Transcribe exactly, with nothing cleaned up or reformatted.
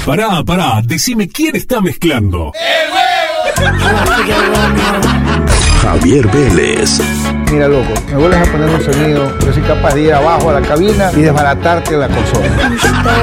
Pará, pará, decime quién está mezclando. ¡El huevo! Javier Vélez. Mira, loco, me vuelves a poner un sonido, yo soy capaz de ir abajo a la cabina y desbaratarte la consola.